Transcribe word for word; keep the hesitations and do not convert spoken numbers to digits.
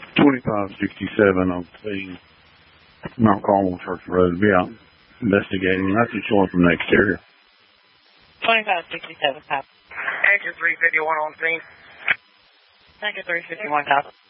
twenty-five sixty-seven on the scene, Mount Carmel Church Road. Be out investigating. That's a short from the exterior. twenty-five sixty-seven, copy. Engine three fifty-one on scene. Engine three fifty-one, copy.